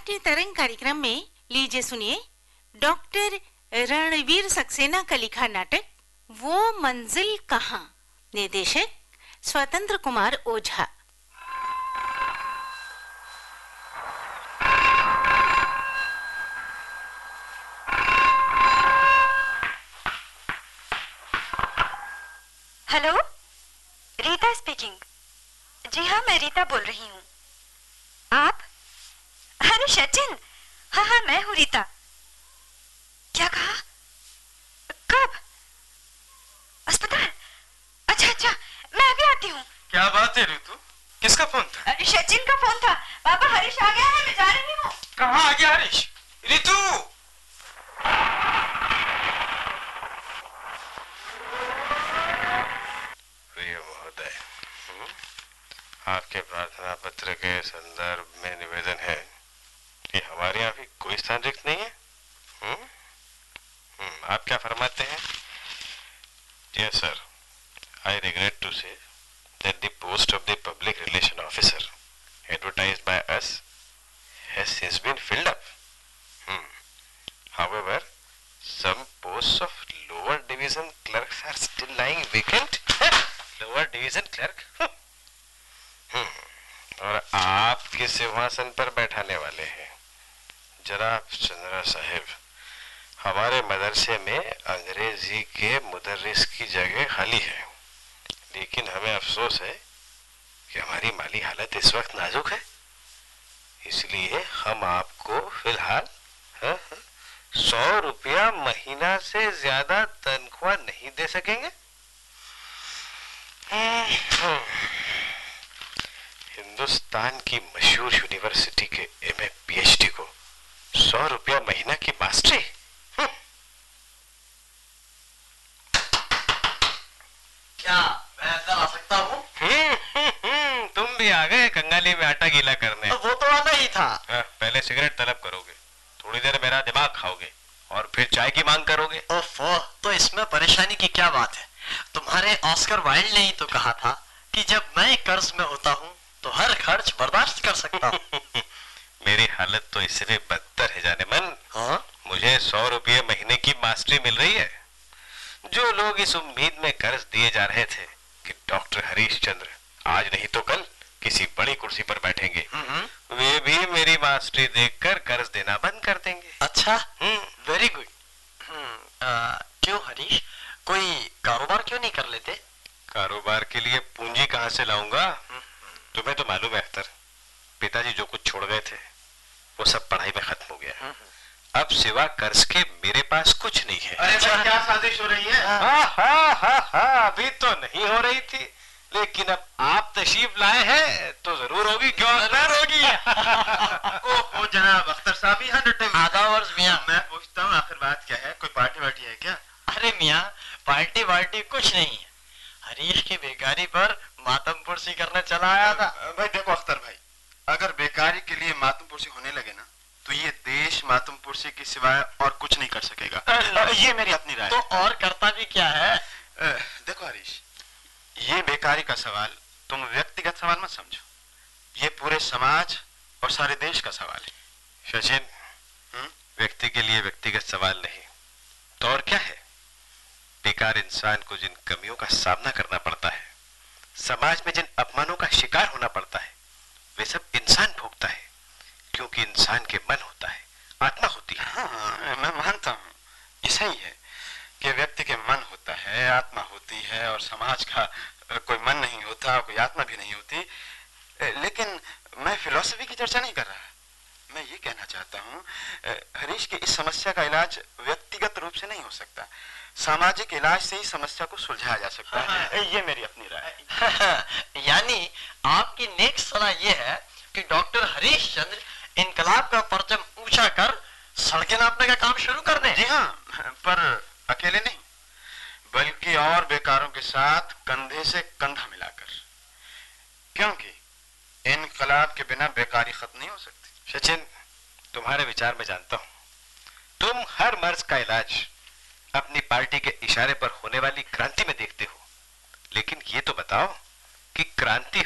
नाट्य तरंग कार्यक्रम में लीजिए सुनिए डॉक्टर रणवीर सक्सेना का लिखा नाटक वो मंजिल कहाँ। निर्देशक स्वतंत्र कुमार ओझा। Hello, Rita speaking. जी हाँ, मैं रीता बोल रही हूँ। आप? अरे सचिन, हाँ मैं हूँ रीता। क्या कहा? कब? अस्पताल? अच्छा, मैं अभी आती हूँ। क्या बात है ऋतु, किसका फोन था? सचिन का फोन था। पापा हरीश आ गया है, मैं जा रही हूँ। कहाँ आ गया हरीश? ऋतु! प्रिय महोदय, आपके प्रार्थना पत्र के संदर्भ में निवेदन है कि हमारे यहाँ भी कोई स्थान रिक्त नहीं है। आप क्या फरमाते हैं? Dear sir, I regret to say that the post of the public relation officer advertised by us has since been filled up. However, some posts of lower division clerks are still lying vacant. Lower division clerk? और आप किस सिंहासन पर बैठाने वाले हैं? जनाब चंद्रा साहिब, हमारे मदरसे में अंग्रेजी के मुदर्रिस की जगह खाली है, लेकिन हमें अफसोस है कि हमारी माली हालत इस वक्त नाजुक है, इसलिए हम आपको फिलहाल 100 रुपया महीना से ज्यादा तनख्वाह नहीं दे सकेंगे। हिंदुस्तान की मशहूर यूनिवर्सिटी के एमए पीएचडी को 100 रुपया महीना की मास्टरी। क्या मैं अंदर आ सकता हूँ? तुम भी आ गए कंगाली में आटा गीला करने। वो तो आना ही था। पहले सिगरेट तलब करोगे, थोड़ी देर मेरा दिमाग खाओगे और फिर चाय की मांग करोगे। ओफो, तो इसमें परेशानी की क्या बात है? तुम्हारे ऑस्कर वाइल्ड ने ही तो कहा था कि जब मैं कर्ज में होता हूँ तो हर खर्च बर्दाश्त कर सकता हूँ। मेरी हालत तो इससे भी बदतर है जाने मन। हाँ? मुझे 100 रुपये महीने की मास्टरी मिल रही है। जो लोग इस उम्मीद में कर्ज दिए जा रहे थे कि डॉक्टर हरीश चंद्र आज नहीं तो कल किसी बड़ी कुर्सी पर बैठेंगे, वे भी मेरी मास्टरी देखकर कर्ज देना बंद कर देंगे। अच्छा, वेरी गुड। क्यों हरीश, कोई कारोबार क्यों नहीं कर लेते? कारोबार के लिए पूंजी कहाँ से लाऊंगा? तुम्हें तो मालूम है अख्तर, पिताजी जो कुछ छोड़ गए थे वो सब पढ़ाई में खत्म हो गया। अब सिवा कर्ज के मेरे पास कुछ नहीं है। अरे क्या साजिश हो रही है? अभी तो नहीं हो रही थी, लेकिन अब आप तशरीफ लाए हैं तो जरूर होगी। क्यों जरूर होगी? ओहो जनाब अख्तर साहब यहाँ डटे हुए। आधा वर्ष मियाँ। मैं पूछता हूँ आखिर बात क्या है? कोई पार्टी वार्टी है क्या? अरे मियाँ, पार्टी वार्टी कुछ नहीं है। हरीश की बेकारी पर मातम पुरसी करने चला आया था। भाई देखो अख्तर भाई, अगर बेकारी के लिए मातम पुरसी होने लगे ना तो ये देश मातम पुरसी के सिवाय और कुछ नहीं कर सकेगा। ये मेरी अपनी राय। तो और करता भी क्या है? देखो हरीश, ये बेकारी का सवाल तुम व्यक्तिगत सवाल मत समझो, ये पूरे समाज और सारे देश का सवाल है। सचिन, व्यक्ति के लिए व्यक्तिगत सवाल नहीं तो और क्या है? बेकार इंसान को जिन कमियों का सामना करना पड़ता है, समाज में जिन अपमानों का शिकार होना पड़ता है, वे सब इंसान भोगता है, क्योंकि इंसान के मन होता है, आत्मा होती है। हाँ, मैं मानता हूँ, ये सही है कि व्यक्ति के मन होता है, आत्मा होती है, और समाज का कोई मन नहीं होता, कोई आत्मा भी नहीं होती। लेकिन मैं फिलॉसफी की चर्चा नहीं कर रहा, मैं ये कहना चाहता हूँ हरीश की इस समस्या का इलाज व्यक्तिगत रूप से नहीं हो सकता, सामाजिक इलाज से ही समस्या को सुलझाया जा सकता है। ये मेरी अपनी राय। यानी आपकी नेक सलाह ये है कि डॉक्टर हरीश चंद्र इनकलाब का परचम ऊंचा कर सड़कें नापने का काम शुरू कर दें। जी हाँ, पर अकेले नहीं, बल्कि और बेकारों के साथ कंधे से कंधा मिलाकर, क्योंकि इनकलाब के बिना बेकारी खत्म नहीं हो सकती। सचिन, तुम्हारे विचार में जानता हूं, तुम हर मर्ज का इलाज अपनी पार्टी के इशारे पर होने वाली क्रांति में देखते हो, लेकिन ये तो बताओ कि क्रांति